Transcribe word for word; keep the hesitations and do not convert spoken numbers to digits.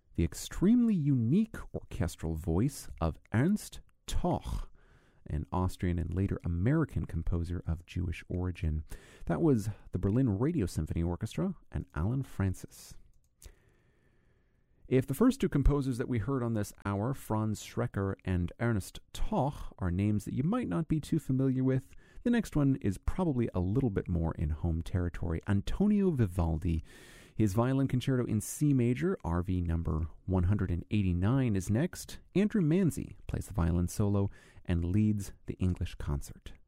the extremely unique orchestral voice of Ernst Toch, an Austrian and later American composer of Jewish origin. That was the Berlin Radio Symphony Orchestra and Alan Francis. If the first two composers that we heard on this hour, Franz Schrecker and Ernst Toch, are names that you might not be too familiar with, the next one is probably a little bit more in home territory. Antonio Vivaldi. His Violin Concerto in C major, R V number one hundred eighty-nine, is next. Andrew Manzi plays the violin solo and leads the English concert.